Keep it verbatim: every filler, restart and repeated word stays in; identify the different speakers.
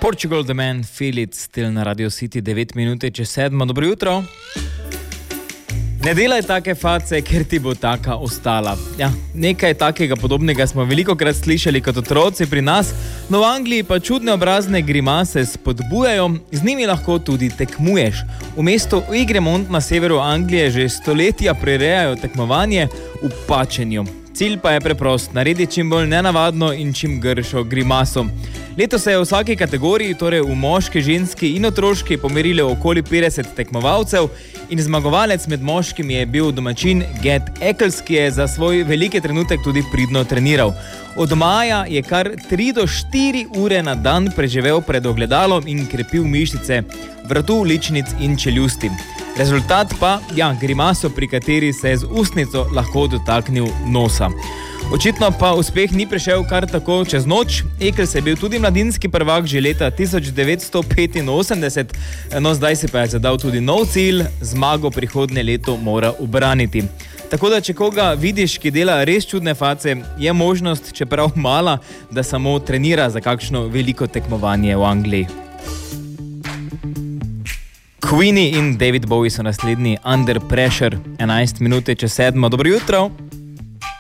Speaker 1: Portugal, the man, feel it, still na Radio City, devet minute čez sedmo. Dobro jutro. Ne delaj take face, ker ti bo taka ostala. Ja, nekaj takega podobnega smo velikokrat slišali kot otroci pri nas, no v Angliji pa čudne obrazne grimase spodbujajo, z njimi lahko tudi tekmuješ. V mestu Egremont na severu Anglije že stoletja prirejajo tekmovanje v pačenju. Cilj pa je preprost, naredi čim bolj nenavadno in čim gršo grimaso. Letos se je v vsaki kategoriji, torej v moški, ženski in otroški, pomerilo okoli petdeset tekmovalcev in zmagovalec med moškimi je bil domačin Get Eccles, ki je za svoj veliki trenutek tudi pridno treniral. Od maja je kar tri do štiri ure na dan preživel pred ogledalom in krepil mišice vratu, ličnic in čeljusti. Rezultat pa, ja, grimaso, pri kateri se je z ustnico lahko dotaknil nosa. Očitno pa uspeh ni prišel kar tako čez noč. Eccles je bil tudi mladinski prvak že leta tisoč devetsto petinosemdeset, no zdaj si pa je zadal tudi nov cilj, zmago prihodnje leto mora ubraniti. Tako da, če koga vidiš, ki dela res čudne face, je možnost, čeprav mala, da samo trenira za kakšno veliko tekmovanje v Angliji. Queenie in David Bowie so naslednji, Under Pressure, enajst minut čez sedmo. Dobro jutro.